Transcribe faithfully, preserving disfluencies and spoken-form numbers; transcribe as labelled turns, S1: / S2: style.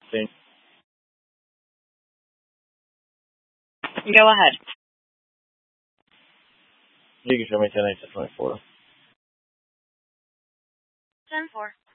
S1: Same.
S2: Go ahead.
S1: You can show me ten eight to twenty-four.
S2: ten four.